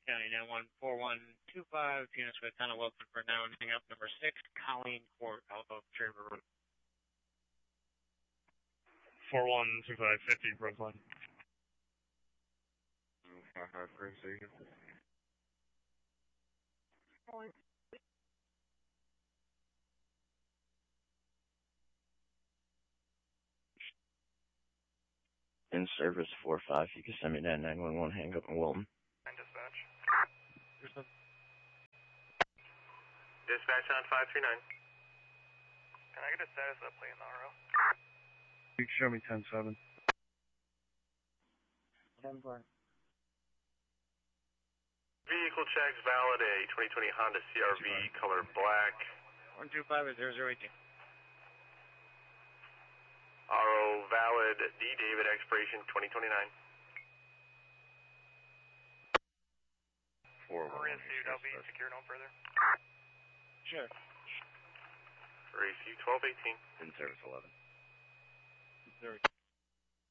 County 914125, units with Town of Wilson for now and hang up number 6, Colleen Court, out of Traver Road. 412550, Brooklyn. 55 Green Station. In service 45, you can send me that 911 hang up in Wilton. Dispatch. Dispatch on 539. Can I get a status of that plane in the RO? You can show me 10-7. 10-4. Vehicle checks valid, a 2020 Honda CRV, color black. 125 is 0018. RO valid, D David, expiration 2029. Received, I'll be secure no further. Sure. Received 1218. In service 11. 018.